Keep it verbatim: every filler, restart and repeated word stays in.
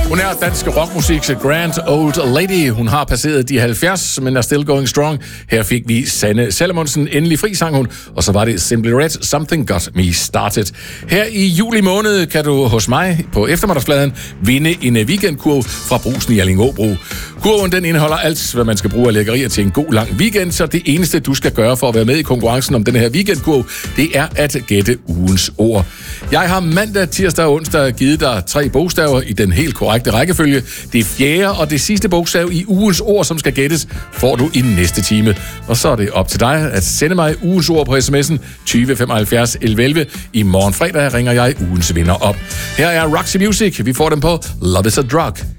Hun er dansk rockmusiks Grand Old Lady. Hun har passeret de halvfjerds, men er still going strong. Her fik vi Sanne Salomonsen. Endelig fri, sang hun. Og så var det Simply Red, Something Got Me Started. Her i juli måned kan du hos mig på eftermiddagsfladen vinde en weekendkurv fra Brugsen i Allingåbro. Kurven den indeholder alt, hvad man skal bruge af lækkerier til en god lang weekend, så det eneste, du skal gøre for at være med i konkurrencen om den her weekendkurv, det er at gætte ugens ord. Jeg har mandag, tirsdag og onsdag givet dig tre bogstaver i den helt korrekte rækkefølge. Det fjerde og det sidste bogstav i ugens ord, som skal gættes, får du i næste time. Og så er det op til dig at sende mig ugens ord på sms'en tyve femoghalvfjerds elleve elleve. I morgen fredag ringer jeg ugens vinder op. Her er Roxy Music. Vi får dem på Love is a Drug.